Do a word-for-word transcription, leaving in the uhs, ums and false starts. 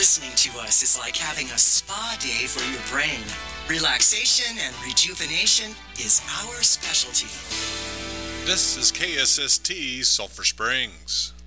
Listening to us is like having a spa day for your brain. Relaxation and rejuvenation is our specialty. This is K S S T Sulphur Springs.